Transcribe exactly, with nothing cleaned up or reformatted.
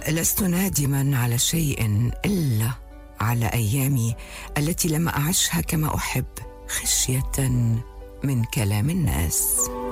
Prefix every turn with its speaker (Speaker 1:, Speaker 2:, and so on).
Speaker 1: لست نادما على شيء إلا على أيامي التي لم أعشها كما أحب، خشية من كلام الناس.